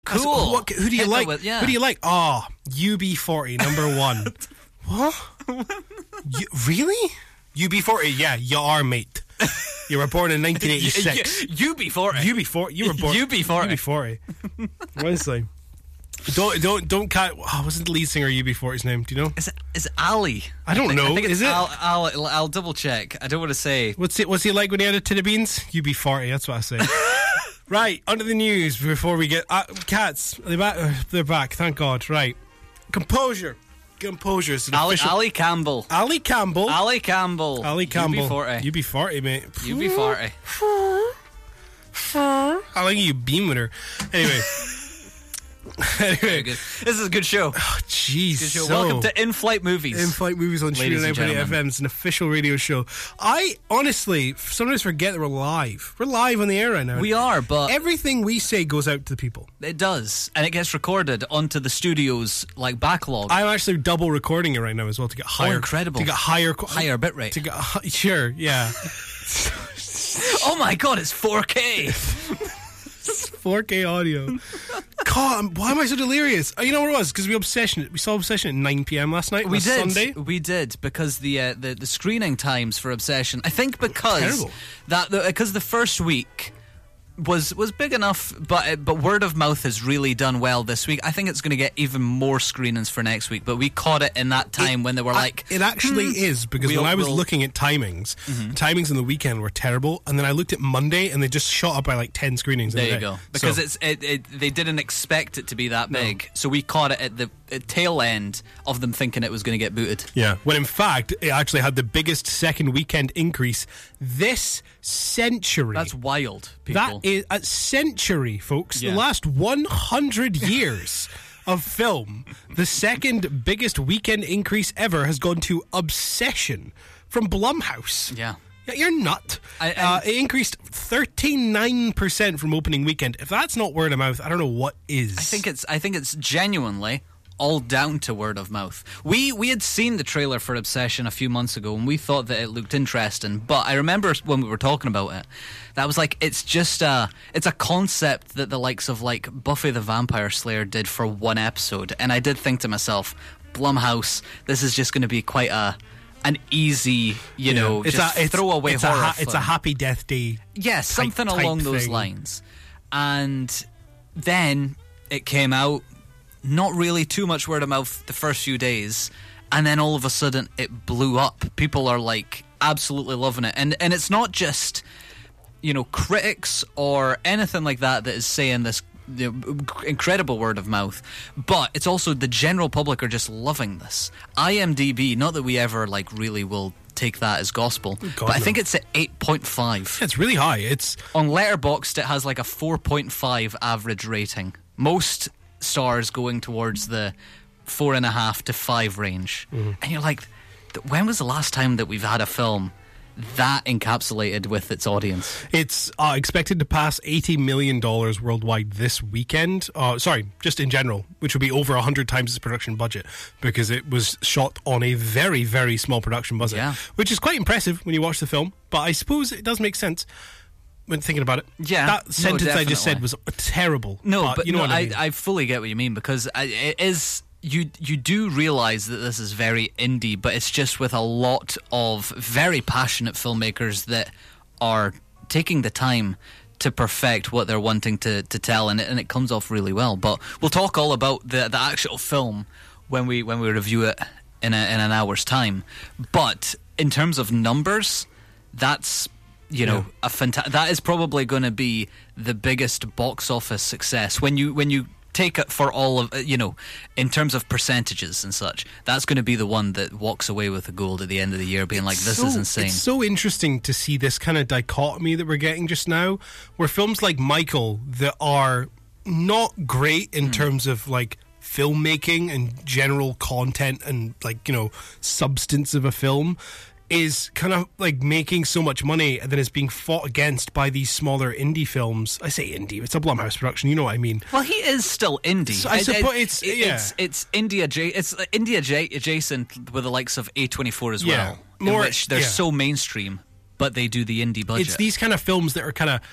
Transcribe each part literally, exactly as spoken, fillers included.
Cool. What, who do you Hit like? with- yeah. Who do you like? Oh, U B forty, number one. What? You, really? U B forty, yeah, you are, mate. You were born in nineteen eighty-six. U B forty. U B forty, you were born. U B forty. U B forty. Honestly. Don't, don't, don't cat. Oh, wasn't the lead singer U B forty's name? Do you know? Is it, is it Ali? I don't think, know. I think it's Is it? Al, Al, I'll, I'll double check. I don't want to say. What's it? What's he like when he had a tin of beans? U B forty. That's what I say. Right, onto the news before we get uh, cats. They're back. Uh, they're back. Thank God. Right, composure. Composure. It's an Ali, official. Ali Campbell. Ali Campbell. Ali Campbell. Ali Campbell. U B forty. U B forty, mate. U B forty. I like you beam with her. Anyway. Very anyway. good. This is a good show. Oh, jeez. Good show. So, Welcome to In-Flight Movies. In-Flight Movies on Ladies Studio and nine point eight F gentlemen. M. It's an official radio show. I honestly sometimes forget that we're live. We're live on the air right now. We are, but Everything we say goes out to the people. it does, and it gets recorded onto the studio's like backlog. I'm actually double recording it right now as well to get higher. incredible. To get higher. qu- Higher bitrate. To get hi- sure, yeah. Oh my god, it's four K. four K audio. God, why am I so delirious? Oh, you know what it was? Because we obsession. We saw Obsession at nine p.m. last night. We last did. Sunday. We did because the uh, the the screening times for Obsession. I think because Terrible. that because the first week was was big enough, but uh, but word of mouth has really done well this week. I think it's going to get even more screenings for next week. But we caught it in that time It- when they were I- like, it actually is because We'll- when I was we'll- looking at timings, the timings on the weekend were terrible, and then I looked at Monday and they just shot up by like ten screenings. in there a you day. go, because So- it's it, it, they didn't expect it to be that big, so we caught it at the at tail end of them thinking it was going to get booted. yeah, when in fact it actually had the biggest second weekend increase this century. That's wild, people. That is a century, folks. Yeah. The last one hundred years of film, the second biggest weekend increase ever has gone to Obsession from Blumhouse. yeah. Yeah, you're nut. I- uh, and- it increased thirty-nine percent from opening weekend. If that's not word of mouth, I don't know what is. I think it's I think it's genuinely all down to word of mouth. We we had seen the trailer for Obsession a few months ago and we thought that it looked interesting, but I remember when we were talking about it, that was like it's just a it's a concept that the likes of like Buffy the Vampire Slayer did for one episode, and I did think to myself, Blumhouse, this is just going to be quite a an easy, you know, it's just a it's, throwaway it's horror a ha- It's a film. Happy Death Day. Yes, something type along those thing. lines. And then it came out, not really too much word of mouth the first few days, and then all of a sudden it blew up. People are like absolutely loving it. And and it's not just, you know, critics or anything like that that is saying this you know, incredible word of mouth, but it's also the general public are just loving this. IMDb, not that we ever like really will take that as gospel, God, but I no. think it's at eight point five. It's really high. It's On Letterboxd, it has like a four point five average rating. Most stars going towards the four and a half to five range. Mm-hmm. And you're like, th- when was the last time that we've had a film that encapsulated with its audience? It's uh, expected to pass eighty million dollars worldwide this weekend. Uh, sorry, just in general, which would be over one hundred times its production budget because it was shot on a very, very small production budget, Yeah. which is quite impressive when you watch the film. But I suppose it does make sense when thinking about it. Yeah, That no, sentence I just said definitely. was terrible. No, but you know no, what I mean. I, I fully get what you mean, because I, it is you you do realize that this is very indie, but it's just with a lot of very passionate filmmakers that are taking the time to perfect what they're wanting to, to tell, and it, and it comes off really well. But we'll talk all about the the actual film when we when we review it in a, in an hour's time. But in terms of numbers, that's you know Yeah. a fanta- that is probably going to be the biggest box office success when you when you take it for all of you know in terms of percentages and such. That's going to be the one that walks away with the gold at the end of the year, being like, this so, is insane. It's so interesting to see this kind of dichotomy that we're getting just now, where films like Michael that are not great in terms of like filmmaking and general content and like, you know, substance of a film is kind of like making so much money and then it's being fought against by these smaller indie films. I say indie, it's a Blumhouse production, you know what I mean. Well, he is still indie. So I It- suppose it- it's- it- yeah. it's it's India adja- it's uh, India adja- adjacent with the likes of A twenty-four as Yeah. well, More- in which they're yeah. so mainstream, but they do the indie budget. It's these kind of films that are kind of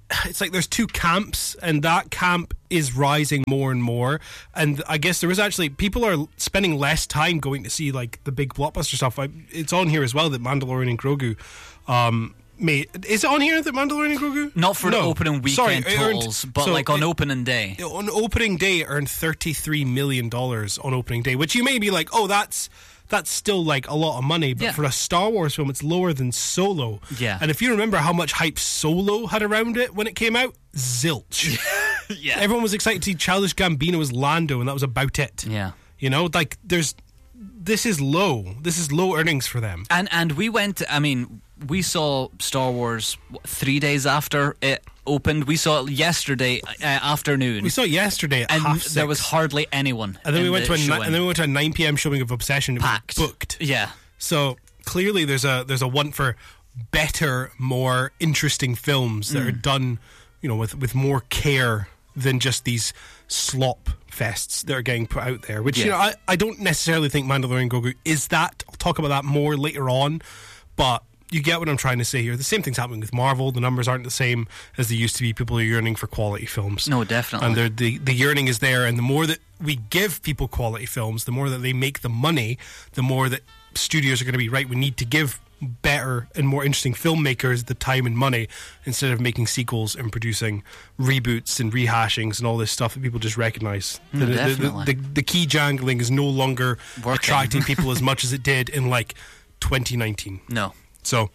it's like there's two camps, and that camp is rising more and more. And I guess there is actually people are spending less time going to see like the big blockbuster stuff. I, it's on here as well that Mandalorian and Grogu. Um, Mate, is it on here that Mandalorian and Grogu? Not for no. opening weekend Sorry, totals, earned, but so like on it, opening day. On opening day, it earned thirty-three million dollars on opening day, which you may be like, oh, that's that's still like a lot of money. But yeah. for a Star Wars film, it's lower than Solo. Yeah. And if you remember how much hype Solo had around it when it came out, zilch. yeah. Everyone was excited to see Childish Gambino as Lando, and that was about it. Yeah. You know, like, there's... This is low. This is low earnings for them. And and we went, I mean, we saw Star Wars what, three days after it opened. We saw it yesterday uh, afternoon. We saw it yesterday at and half six. there was hardly anyone. And then we went the to a ni- and then we went to a nine p.m. showing of Obsession. It Packed. was booked. Yeah. So clearly, there's a there's a want for better, more interesting films that mm. are done, you know, with with more care than just these slop fests that are getting put out there. Which, yeah. you know, I, I don't necessarily think Mandalorian Grogu is that. I'll talk about that more later on, but you get what I'm trying to say here. The same thing's happening with Marvel. The numbers aren't the same as they used to be. People are yearning for quality films. No, definitely. And the the yearning is there, and the more that we give people quality films, the more that they make the money, the more that studios are going to be, right, we need to give better and more interesting filmmakers the time and money instead of making sequels and producing reboots and rehashings and all this stuff that people just recognise. Mm, the, definitely. The, the, the, the key jangling is no longer Working. attracting people as much as it did in like twenty nineteen. No. So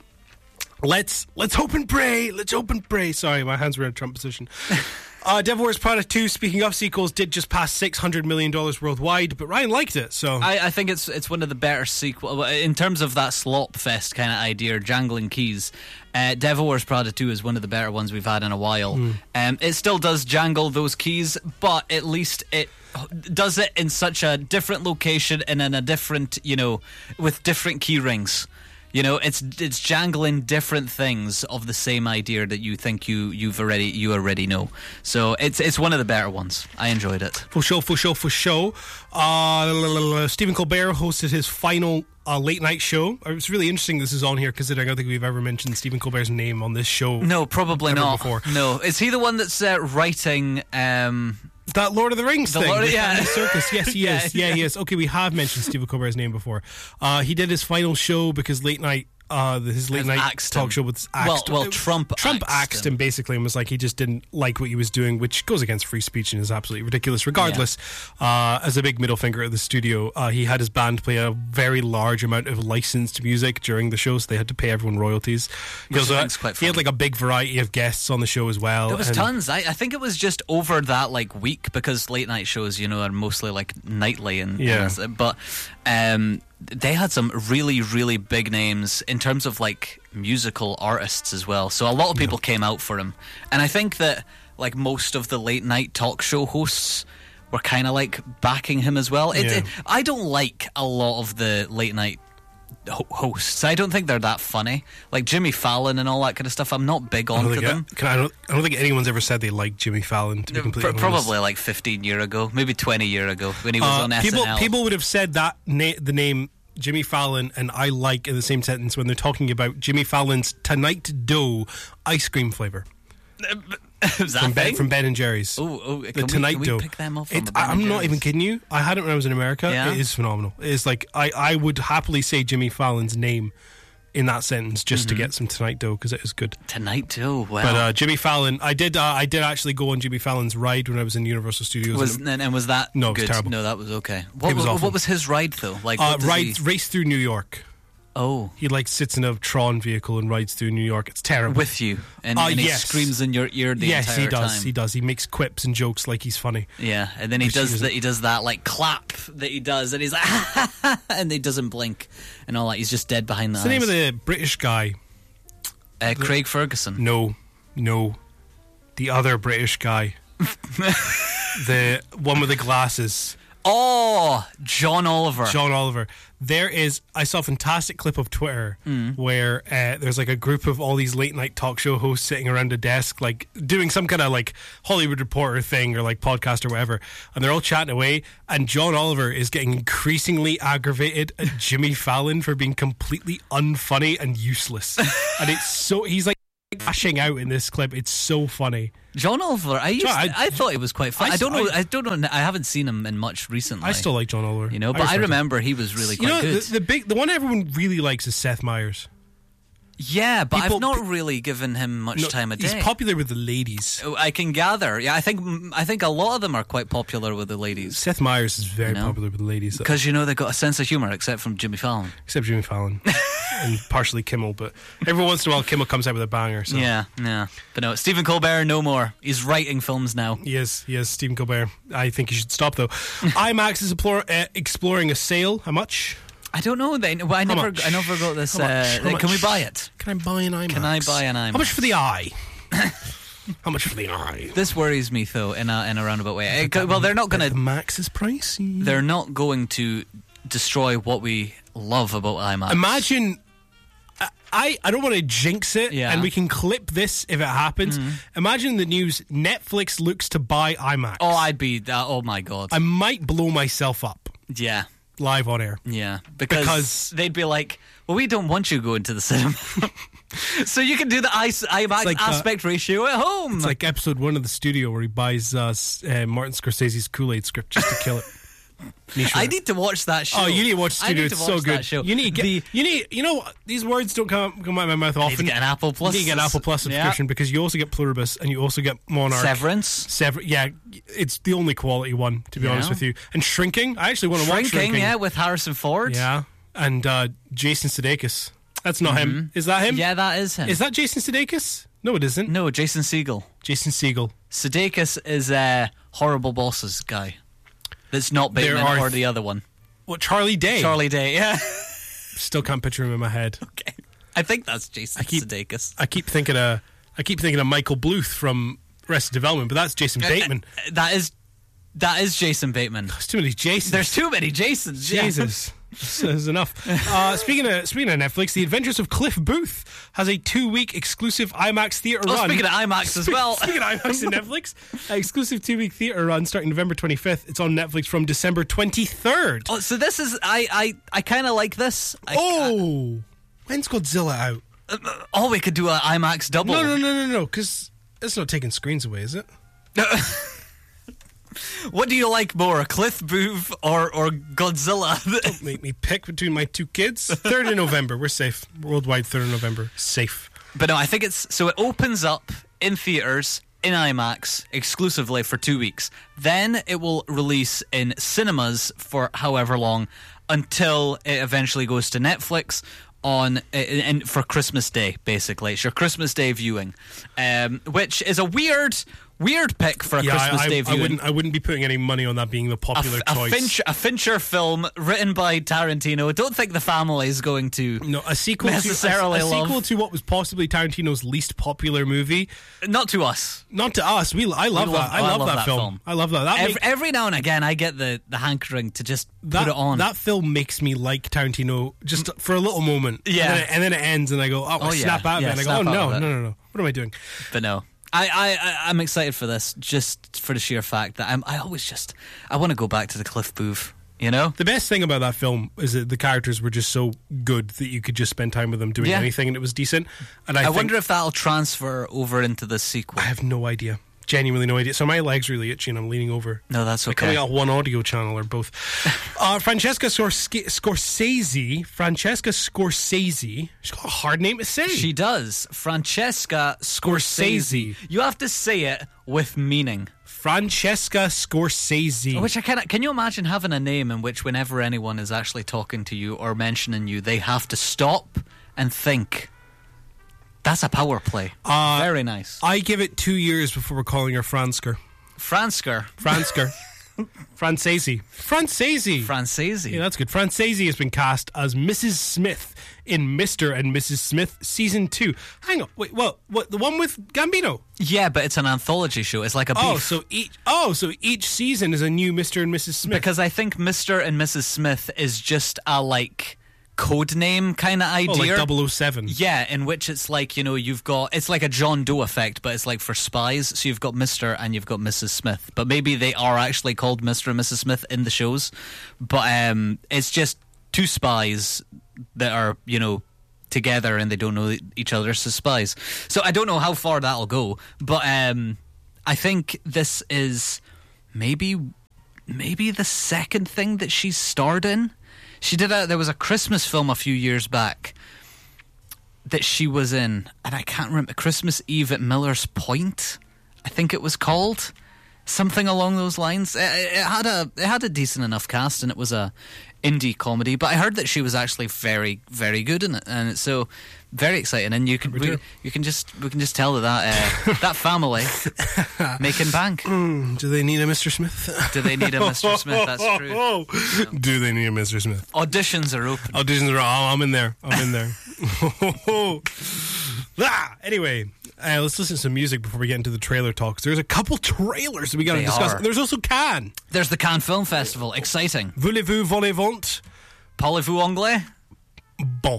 let's let's hope and pray. Let's hope and pray. Sorry, my hands were in a Trump position. Uh, Devil Wears Prada two, speaking of sequels, did just pass six hundred million dollars worldwide, but Ryan liked it, so... I, I think it's it's one of the better sequels. In terms of that slop fest kind of idea, jangling keys, uh, Devil Wears Prada two is one of the better ones we've had in a while. Mm. Um, it still does jangle those keys, but at least it does it in such a different location and in a different, you know, with different key rings. You know, it's it's jangling different things of the same idea that you think you you've already you already know. So it's it's one of the better ones. I enjoyed it. For sure, for sure, for sure. Uh, Stephen Colbert hosted his final uh, late night show. It's really interesting this is on here because I don't think we've ever mentioned Stephen Colbert's name on this show. No, probably not. Before. No, is he the one that's uh, writing? Um, That Lord of the Rings the thing. Lord, the yeah. Circus. Yes, he yeah, is. Yeah, yeah, he is. Okay, we have mentioned Stephen Colbert's name before. Uh, he did his final show because late night, uh, his late night axed talk him. show was axed. Well, well, Trump Trump axed axed him. him basically and was like he just didn't like what he was doing, which goes against free speech and is absolutely ridiculous. Regardless, yeah. uh, as a big middle finger at the studio, uh, he had his band play a very large amount of licensed music during the show, so they had to pay everyone royalties. He, also had, quite he had like a big variety of guests on the show as well. There was and tons. I, I think it was just over that like week because late night shows, you know, are mostly like nightly and yeah. and, but um, they had some really really big names in terms of like musical artists as well. So a lot of people yeah. came out for him, and I think that like most of the late night talk show hosts were kind of like backing him as well. It, yeah. it, I don't like a lot of the late night hosts. I don't think they're that funny, like Jimmy Fallon and all that kind of stuff. I'm not big on to them. Can I, I, don't, I don't think anyone's ever said they like Jimmy Fallon, to be completely Pro- honest. Probably like fifteen year ago, maybe twenty year ago when he was uh, on people, S N L. People would have said that na- the name Jimmy Fallon and I like in the same sentence when they're talking about Jimmy Fallon's Tonight Dough ice cream flavour. Is that from, a ben, thing? from Ben and Jerry's. Oh, oh the can Tonight we, can Dough. we pick them up from It, the Ben I'm and not Jerry's? even kidding you. I had it when I was in America. Yeah? It is phenomenal. It's like I, I would happily say Jimmy Fallon's name in that sentence just mm-hmm. to get some Tonight Dough because it is good. Tonight Dough, wow. But uh, Jimmy Fallon, I did uh, I did actually go on Jimmy Fallon's ride when I was in Universal Studios. Was, and, and, and was that no, it good? was terrible. No, that was okay. What, it was what, awful. what was his ride though? Like uh, what does ride, he... race through New York. Oh, he like sits in a Tron vehicle and rides through New York. It's terrible. With you, and, uh, and he yes. screams in your ear the yes, entire he does. time. He does. He makes quips and jokes like he's funny. Yeah, and then he Which does he that. He does that like clap that he does, and he's like, and he doesn't blink and all that. He's just dead behind the What's eyes. the name of the British guy? Uh, Craig Ferguson. No, no, the other British guy, the one with the glasses. Oh, John Oliver. John Oliver. There is, I saw a fantastic clip of Twitter mm. where uh, there's like a group of all these late night talk show hosts sitting around a desk, like doing some kind of like Hollywood Reporter thing or like podcast or whatever, and they're all chatting away. And John Oliver is getting increasingly aggravated at Jimmy Fallon for being completely unfunny and useless. And it's so, he's like, lashing out in this clip. It's so funny. John Oliver, I used, I, I, I thought he was quite fun. I, I- don't know. I- I, don't know. I haven't seen him in much recently. I still like John Oliver. you know, but I, respect him. remember he was really You quite know, good. the, the big, the one everyone really likes is Seth Meyers. yeah, but people- I've not really given him much No, time a day. He's popular with the ladies. I can gather. Yeah, I think I think a lot of them are quite popular with the ladies Seth Meyers is very You know? popular with the ladies, because you know they've got a sense of humor, except from Jimmy Fallon. except Jimmy Fallon and partially Kimmel. But every once in a while, Kimmel comes out with a banger. So. Yeah, yeah. But no, Stephen Colbert, no more. He's writing films now. He is, he is, Stephen Colbert. I think he should stop, though. IMAX is explore, uh, exploring a sale. How much? I don't know. They, well, I never, much? I never got this. How much? Uh, How can we much? buy it? Can I buy an IMAX? Can I buy an IMAX? How much for the eye? How much for the eye? This worries me though, in a in a roundabout way. Uh, well, they're not The going to. Max is pricey. They're not going to destroy what we love about IMAX. Imagine. I- I, I don't want to jinx it, Yeah. and we can clip this if it happens. Imagine the news: Netflix looks to buy IMAX. Oh, I'd be. Uh, oh my god. I might blow myself up yeah. live on air. Yeah, because, Because- they'd be like, "Well, we don't want you going to the cinema, so you can do the I- IMAX like, uh, aspect ratio at home." It's like episode one of The Studio where he buys uh, s- uh, Martin Scorsese's Kool-Aid script just to kill it. Niche I rap. need to watch that show. Oh, you need to watch I Studio. need to It's so watch good. that show. You need to get. The- you need. You know what? These words don't come come out of my mouth I need to often. get an Apple Plus. You need to get an Apple Plus Yeah. subscription because you also get Pluribus and you also get Monarch. Severance. Sever- yeah, it's the only quality one, to be Yeah. honest with you. And Shrinking. I actually want to watch Shrinking, Shrinking. yeah, with Harrison Ford. Yeah. And uh, Jason Sudeikis. That's not him. Is that him? Mm-hmm. Yeah, that is him. Is that Jason Sudeikis? No, it isn't. No, Jason Segel. Jason Segel. Sudeikis is a horrible bosses guy. That's not There Bateman are or the other one. What, Charlie Day? Charlie Day. Yeah. Still can't picture him in my head. Okay. I think that's Jason keep- Sudeikis. I keep thinking of I keep thinking of Michael Bluth from Arrested Development, but that's Jason Bateman. Uh, that is that is Jason Bateman. There's too many Jasons. There's too many Jasons. yeah. Jesus. There's enough. Uh, speaking of speaking of Netflix, The Adventures of Cliff Booth has a two-week exclusive IMAX theater Oh, run. speaking of IMAX as well. Speaking of IMAX and Netflix, an exclusive two-week theater run starting November twenty-fifth. It's on Netflix from December twenty-third. Oh, so this is I I, I kind of like this. I, Oh, when's Godzilla out? I, oh, we could do an IMAX double. No, no, no, no, no, because it's not taking screens away, is it? What do you like more, Cliff Booth or or Godzilla? Make me pick between my two kids. third of November. We're safe. Worldwide third of November. Safe. But no, I think it's so it opens up in theaters in IMAX exclusively for two weeks. Then it will release in cinemas for however long until it eventually goes to Netflix on and for Christmas Day. Basically, it's your Christmas Day viewing, um, which is a weird. Weird pick for a Yeah, Christmas I, Day I, I viewing. wouldn't. I wouldn't be putting any money on that being the a, popular f- a choice. Fincher, a Fincher film written by Tarantino. I don't think the family is going to No, a sequel necessarily to a, a love. sequel to what was possibly Tarantino's least popular movie. Not to us. Not to us. We. I love, We love- that. I love, that, film. film. I love that. That, Every, make- every now and again, I get the, the hankering to just that, put it on. that film makes me like Tarantino just for a little moment. Yeah. and then it, and then it ends, and I go, oh, I Oh, yeah. snap out of Yeah, it. And I go, snap oh out no, of it. no, no, no. What am I doing? But no, I, I, I I'm excited for this just for the sheer fact that I'm. I always just I want to go back to the Cliff Booth. You know, The best thing about that film is that the characters were just so good that you could just spend time with them doing Yeah. anything, and it was decent. And I, I, think, wonder if that'll transfer over into the sequel. I have no idea. Genuinely no idea. So my leg's really itchy and I'm leaning over. No, that's They're okay. coming out one audio channel or both. uh, Francesca Scorsese, Scorsese, Francesca Scorsese. She's got a hard name to say. She does. Francesca Scorsese. Scorsese. You have to say it with meaning. Francesca Scorsese. Which I cannot. Can you imagine having a name in which, whenever anyone is actually talking to you or mentioning you, they have to stop and think? That's a power play. Uh, Very nice. I give it two years before we're calling her Fransker. Fransker. Fransker. Francesi. Francesi. Francesi. Yeah, that's good. Francesi has been cast as Missus Smith in Mister and Missus Smith season two. Hang on, wait, what? What? The one with Gambino? Yeah, but it's an anthology show. It's like a beef. Oh, so each oh, so each season is a new Mister and Missus Smith. Because I think Mister and Missus Smith is just a like code name kind of oh, idea. like double oh seven. Yeah, in which it's like, you know, you've got, it's like a John Doe effect, but it's like for spies. So you've got Mister and you've got Missus Smith. But maybe they are actually called Mister and Missus Smith in the shows. But um, it's just two spies that are, you know, together and they don't know each other as spies. So I don't know how far that'll go, but um, I think this is maybe maybe the second thing that she's starred in. She did a, there was a Christmas film a few years back that she was in, and I can't remember, Christmas Eve at Miller's Point, I think it was called. Something along those lines. It, it had a it had a decent enough cast, and it was a indie comedy. But I heard that she was actually very, very good in it, and it's so very exciting. And you can we, you can just we can just tell that that, uh, that family making bank. Mm, do they need a Mister Smith? Do they need a Mister Smith? That's true. Yeah. Do they need a Mister Smith? Auditions are open. Auditions are. Oh, I'm in there. I'm in there. ah, anyway. Uh, let's listen to some music before we get into the trailer talk. There's a couple trailers that we got to discuss. Are. There's also Cannes. There's the Cannes Film Festival. Exciting. Voulez-vous voler-vent? Parlez-vous anglais? Bon.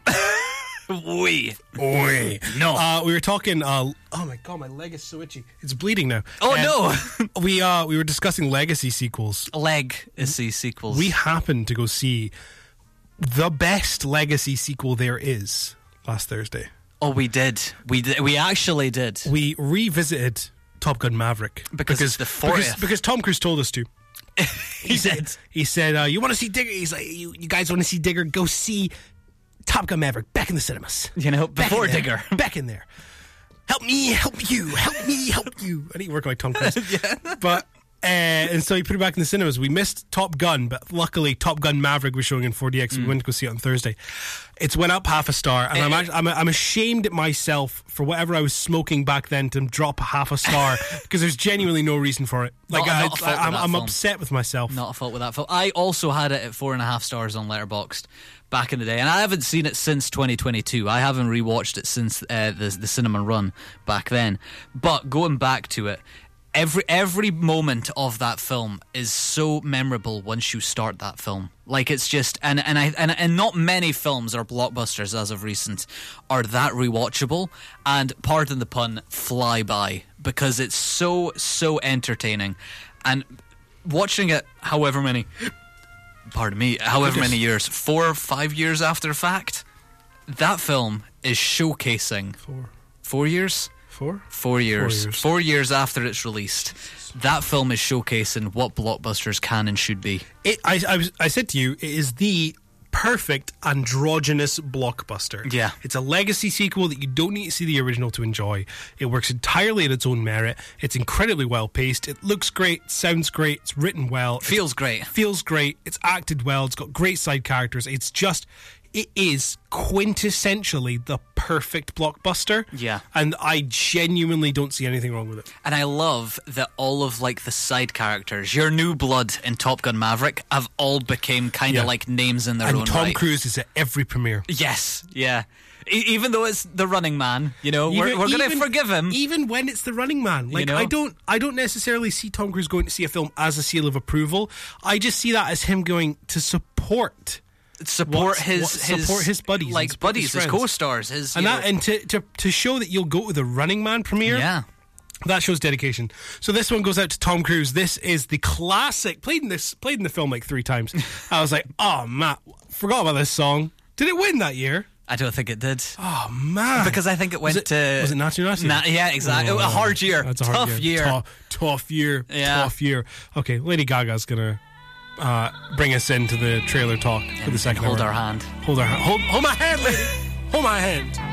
Oui. Oui. No. Uh, we were talking. Uh, oh my god, my leg is so itchy. It's bleeding now. Oh um, no. we uh, we were discussing legacy sequels. Legacy sequels. We happened to go see the best legacy sequel there is last Thursday. Oh, we did. We did. We actually did. We revisited Top Gun Maverick because, because it's the fortieth. Because, because Tom Cruise told us to. he, he said, did. He said, uh, "You want to see Digger? He's like, you, you guys want to see Digger? Go see Top Gun Maverick back in the cinemas. You know, before back Digger, back in there. Help me, help you, help me, help you. I need to work like Tom Cruise. yeah. But." Uh, and so he put it back in the cinemas. We missed Top Gun, but luckily Top Gun Maverick was showing in four D X. Mm. We went to go see it on Thursday. It's went up half a star, and uh, I'm, actually, I'm I'm ashamed at myself for whatever I was smoking back then to drop half a star because there's genuinely no reason for it. Like not, I, not I, I'm, I'm upset with myself. Not a fault with that film. I also had it at four and a half stars on Letterboxd back in the day, and I haven't seen it since twenty twenty-two. I haven't rewatched it since uh, the the cinema run back then. But going back to it. Every every moment of that film is so memorable once you start that film. Like it's just and and I and, and not many films or blockbusters as of recent are that rewatchable and, pardon the pun, fly by because it's so so entertaining. And watching it however many pardon me, however many years, four or five years after fact, that film is showcasing Four. Four years? Four? Four years. Four years. Four years after it's released. That film is showcasing what blockbusters can and should be. It, I, I, was, I said to you, it is the perfect androgynous blockbuster. Yeah. It's a legacy sequel that you don't need to see the original to enjoy. It works entirely at its own merit. It's incredibly well paced. It looks great, sounds great, it's written well. Feels great. Feels great. It's acted well. It's got great side characters. It's just... It is quintessentially the perfect blockbuster. Yeah. And I genuinely don't see anything wrong with it. And I love that all of like the side characters, your new blood in Top Gun Maverick, have all become kind of Yeah. like names in their and own Tom right. Cruise is at every premiere. Yes, yeah. E- even though it's the Running Man, you know, we're, Even- we're going to even- forgive him. even when it's the Running Man. Like You know? I don't, I don't necessarily see Tom Cruise going to see a film as a seal of approval. I just see that as him going to support, support What's- his, what- his support his buddies and like support his buddies, his, friends. co-stars, his and you that, know- and to, to to show that you'll go to the Running Man premiere. yeah. That shows dedication. So this one goes out to Tom Cruise. This is the classic. Played in this, played in the film like three times. I was like, oh man, forgot about this song. Did it win that year? I don't think it did. Oh man, Because I think it went was it, to was it Natu Natu? Na- yeah, exactly. Oh, a hard year. That's a Tough hard year. Tough, tough year. Yeah. Tough year. Okay, Lady Gaga's gonna uh, bring us into the trailer talk for the second Hold hour. our hand. Hold our hand. Hold, hold my hand, lady. Hold my hand.